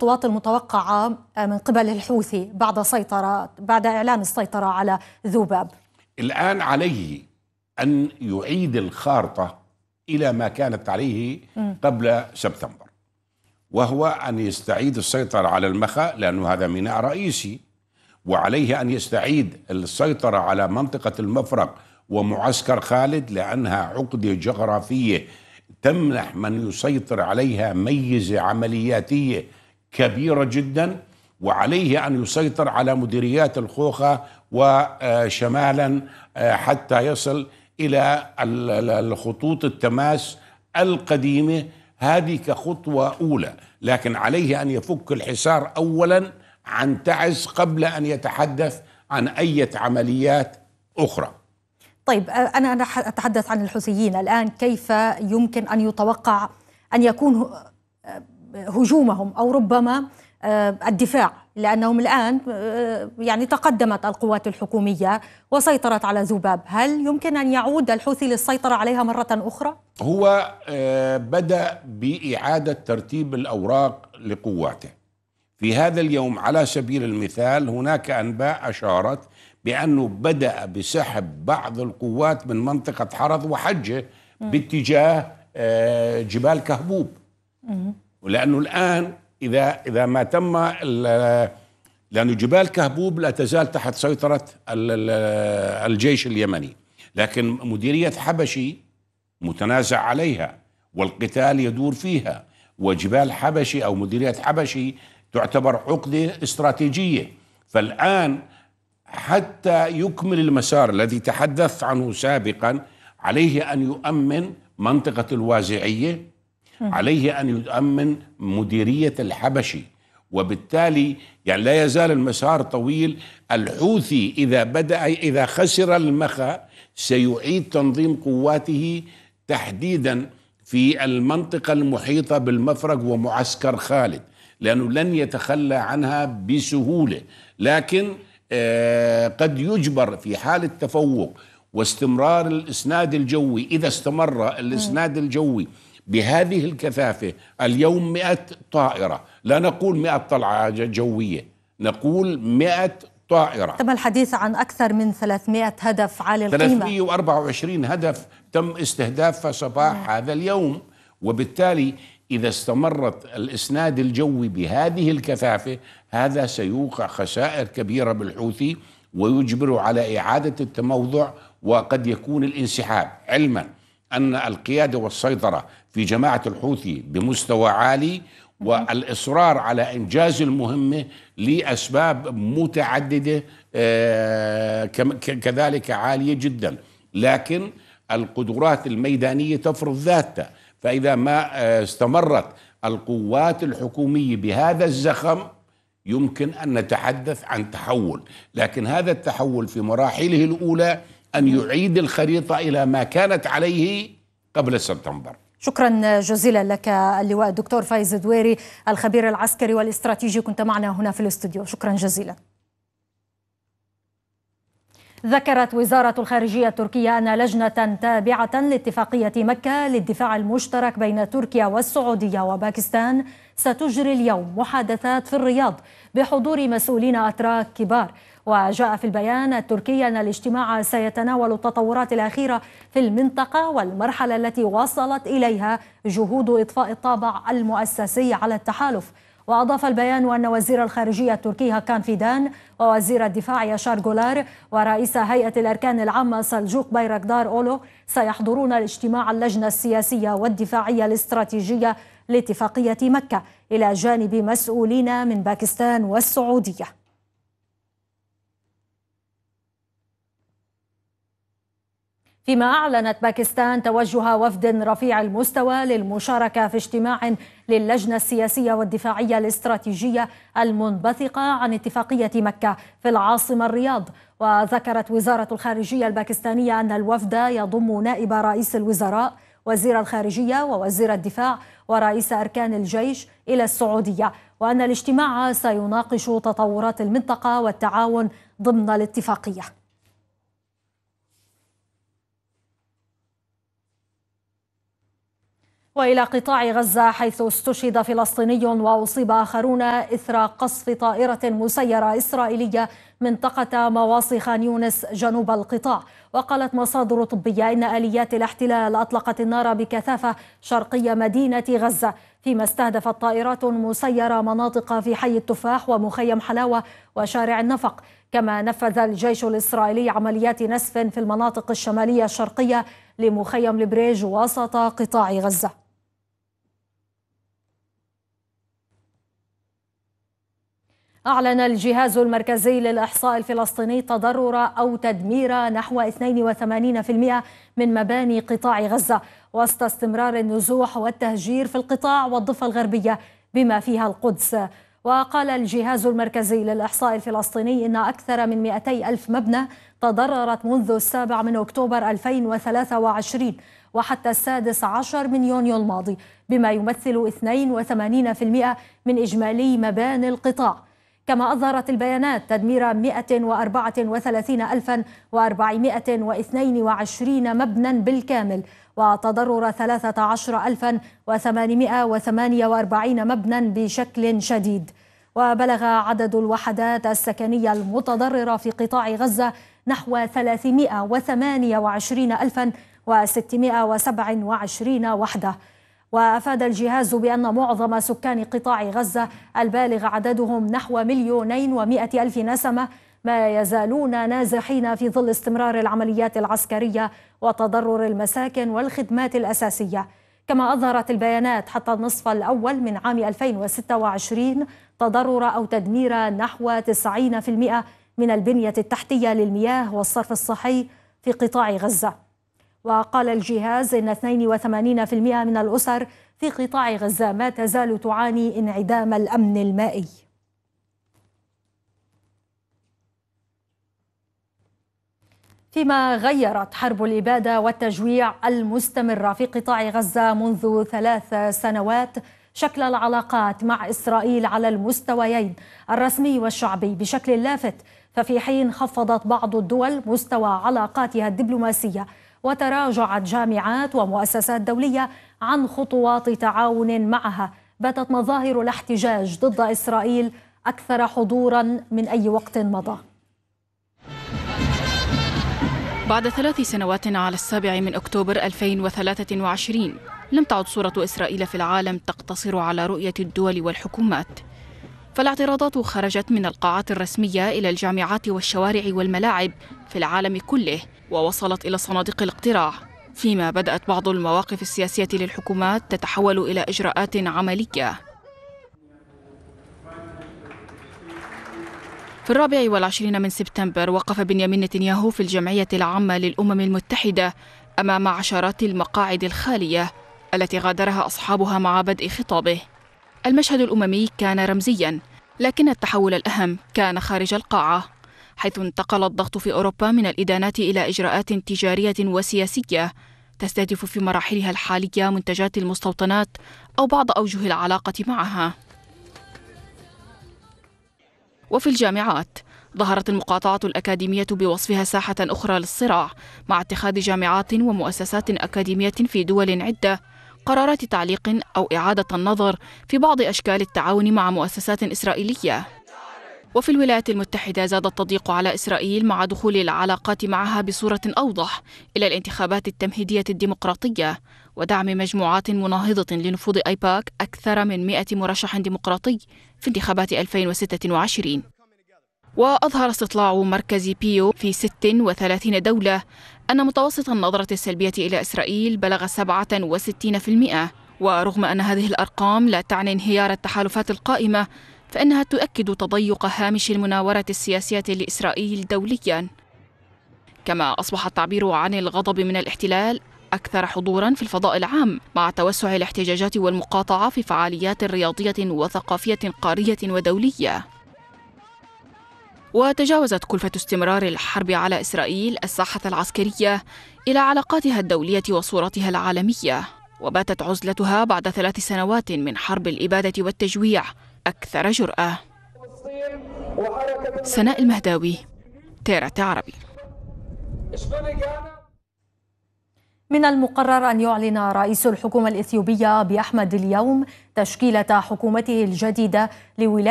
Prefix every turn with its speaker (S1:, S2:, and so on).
S1: الخطوات المتوقعة من قبل الحوثي بعد إعلان السيطرة على ذوباب؟
S2: الآن عليه أن يعيد الخارطة إلى ما كانت عليه قبل سبتمبر، وهو أن يستعيد السيطرة على المخا لأنه هذا ميناء رئيسي، وعليه أن يستعيد السيطرة على منطقة المفرق ومعسكر خالد لأنها عقدة جغرافية تمنح من يسيطر عليها ميزة عملياتية كبيرة جدا، وعليه أن يسيطر على مديريات الخوخة وشمالا حتى يصل إلى الخطوط التماس القديمة. هذه كخطوة أولى، لكن عليه أن يفك الحصار أولا عن تعز قبل أن يتحدث عن أي عمليات أخرى.
S1: طيب أنا أتحدث عن الحوثيين الآن، كيف يمكن أن يتوقع أن يكون هجومهم أو ربما الدفاع، لأنهم الآن يعني تقدمت القوات الحكومية وسيطرت على ذوباب، هل يمكن أن يعود الحوثي للسيطرة عليها مرة أخرى؟
S2: هو بدأ بإعادة ترتيب الأوراق لقواته في هذا اليوم. على سبيل المثال هناك أنباء أشارت بأنه بدأ بسحب بعض القوات من منطقة حرض وحجة باتجاه جبال كهبوب، ولأنه الآن إذا ما تم لأن جبال كهبوب لا تزال تحت سيطرة الجيش اليمني، لكن مديرية حبشي متنازع عليها والقتال يدور فيها، وجبال حبشي أو مديرية حبشي تعتبر عقدة استراتيجية. فالآن حتى يكمل المسار الذي تحدثت عنه سابقا عليه أن يؤمن منطقة الوازعية، عليه أن يؤمن مديرية الحبشي، وبالتالي يعني لا يزال المسار طويل. الحوثي إذا خسر المخا سيعيد تنظيم قواته تحديدا في المنطقة المحيطة بالمفرق ومعسكر خالد، لأنه لن يتخلى عنها بسهولة، لكن قد يجبر في حال التفوق واستمرار الإسناد الجوي. إذا استمر الإسناد الجوي بهذه الكثافة، اليوم 100 طائرة، لا نقول 100 طلعة جوية، نقول 100 طائرة.
S1: تم الحديث عن أكثر من 300 هدف عالي القيمة،
S2: 324 هدف تم استهدافها صباح هذا اليوم. وبالتالي إذا استمرت الإسناد الجوي بهذه الكثافة هذا سيوقع خسائر كبيرة بالحوثي ويجبر على إعادة التموضع وقد يكون الانسحاب، علما أن القيادة والسيطرة في جماعة الحوثي بمستوى عالي والإصرار على إنجاز المهمة لأسباب متعددة كذلك عالية جدا، لكن القدرات الميدانية تفرض ذاتها. فإذا ما استمرت القوات الحكومية بهذا الزخم يمكن أن نتحدث عن تحول، لكن هذا التحول في مراحله الأولى أن يعيد الخريطة إلى ما كانت عليه قبل سبتمبر.
S1: شكرا جزيلا لك اللواء الدكتور فايز دويري الخبير العسكري والاستراتيجي، كنت معنا هنا في الاستوديو، شكرا جزيلا. ذكرت وزارة الخارجية التركية أن لجنة تابعة لاتفاقية مكة للدفاع المشترك بين تركيا والسعودية وباكستان ستجري اليوم محادثات في الرياض بحضور مسؤولين أتراك كبار. وجاء في البيان التركي أن الاجتماع سيتناول التطورات الأخيرة في المنطقة والمرحلة التي وصلت إليها جهود إضفاء الطابع المؤسسي على التحالف. وأضاف البيان أن وزير الخارجية التركي هاكان فيدان ووزير الدفاع ياشار جولار ورئيس هيئة الأركان العامة سلجوق بايراكدار أولو سيحضرون الاجتماع اللجنة السياسية والدفاعية الاستراتيجية لاتفاقية مكة إلى جانب مسؤولين من باكستان والسعودية. فيما أعلنت باكستان توجه وفد رفيع المستوى للمشاركة في اجتماع للجنة السياسية والدفاعية الاستراتيجية المنبثقة عن اتفاقية مكة في العاصمة الرياض. وذكرت وزارة الخارجية الباكستانية أن الوفد يضم نائب رئيس الوزراء، وزير الخارجية ووزير الدفاع ورئيس أركان الجيش إلى السعودية، وأن الاجتماع سيناقش تطورات المنطقة والتعاون ضمن الاتفاقية. وإلى قطاع غزة، حيث استشهد فلسطيني وأصيب آخرون إثر قصف طائرة مسيرة إسرائيلية منطقة مواصي خان يونس جنوب القطاع. وقالت مصادر طبية إن آليات الاحتلال أطلقت النار بكثافة شرقي مدينة غزة، فيما استهدفت طائرات مسيرة مناطق في حي التفاح ومخيم حلاوة وشارع النفق. كما نفذ الجيش الإسرائيلي عمليات نسف في المناطق الشمالية الشرقية لمخيم البريج وسط قطاع غزة. أعلن الجهاز المركزي للإحصاء الفلسطيني تضرر أو تدمير نحو 82% من مباني قطاع غزة، وسط استمرار النزوح والتهجير في القطاع والضفة الغربية بما فيها القدس. وقال الجهاز المركزي للإحصاء الفلسطيني إن أكثر من 200 ألف مبنى تضررت منذ 7 أكتوبر 2023 وحتى 16 من يونيو الماضي، بما يمثل 82% من إجمالي مباني القطاع. كما أظهرت البيانات تدمير 134,422 مبنى بالكامل، وتضرر 13,848 مبنى بشكل شديد. وبلغ عدد الوحدات السكنية المتضررة في قطاع غزة نحو 328,627 وحدة. وأفاد الجهاز بأن معظم سكان قطاع غزة البالغ عددهم نحو 2,100,000 نسمة ما يزالون نازحين في ظل استمرار العمليات العسكرية وتضرر المساكن والخدمات الأساسية. كما أظهرت البيانات حتى النصف الأول من عام 2026 تضرر أو تدمير نحو 90% من البنية التحتية للمياه والصرف الصحي في قطاع غزة. وقال الجهاز إن 82% من الأسر في قطاع غزة ما تزال تعاني انعدام الأمن المائي. فيما غيرت حرب الإبادة والتجويع المستمرة في قطاع غزة منذ 3 سنوات شكل العلاقات مع إسرائيل على المستويين الرسمي والشعبي بشكل لافت، ففي حين خفضت بعض الدول مستوى علاقاتها الدبلوماسية وتراجعت جامعات ومؤسسات دولية عن خطوات تعاون معها، باتت مظاهر الاحتجاج ضد إسرائيل أكثر حضورا من أي وقت مضى.
S3: بعد 3 سنوات على 7 أكتوبر 2023 لم تعد صورة إسرائيل في العالم تقتصر على رؤية الدول والحكومات، فالاعتراضات خرجت من القاعات الرسمية إلى الجامعات والشوارع والملاعب في العالم كله، ووصلت إلى صناديق الاقتراع، فيما بدأت بعض المواقف السياسية للحكومات تتحول إلى إجراءات عملية. في 24 من سبتمبر وقف بنيامين نتنياهو في الجمعية العامة للأمم المتحدة أمام عشرات المقاعد الخالية التي غادرها أصحابها مع بدء خطابه. المشهد الأممي كان رمزياً، لكن التحول الأهم كان خارج القاعة، حيث انتقل الضغط في أوروبا من الإدانات إلى إجراءات تجارية وسياسية تستهدف في مراحلها الحالية منتجات المستوطنات أو بعض أوجه العلاقة معها. وفي الجامعات ظهرت المقاطعة الأكاديمية بوصفها ساحة أخرى للصراع، مع اتخاذ جامعات ومؤسسات أكاديمية في دول عدة قرارات تعليق أو إعادة النظر في بعض أشكال التعاون مع مؤسسات إسرائيلية. وفي الولايات المتحدة زاد التضييق على إسرائيل مع دخول العلاقات معها بصورة أوضح إلى الانتخابات التمهيدية الديمقراطية ودعم مجموعات مناهضة لنفوذ أيباك أكثر من 100 مرشح ديمقراطي في انتخابات 2026. وأظهر استطلاع مركز بيو في 36 دولة أن متوسط النظرة السلبية إلى إسرائيل بلغ 67%، ورغم أن هذه الأرقام لا تعني انهيار التحالفات القائمة، فإنها تؤكد تضيق هامش المناورة السياسية لإسرائيل دولياً. كما أصبح التعبير عن الغضب من الاحتلال أكثر حضوراً في الفضاء العام، مع توسع الاحتجاجات والمقاطعة في فعاليات رياضية وثقافية قارية ودولية. وتجاوزت كلفة استمرار الحرب على إسرائيل الساحة العسكرية إلى علاقاتها الدولية وصورتها العالمية، وباتت عزلتها بعد 3 سنوات من حرب الإبادة والتجويع أكثر جرأة. سناء المهداوي، تيرة عربي.
S1: من المقرر أن يعلن رئيس الحكومة الإثيوبية أبي أحمد اليوم تشكيلة حكومته الجديدة لولاية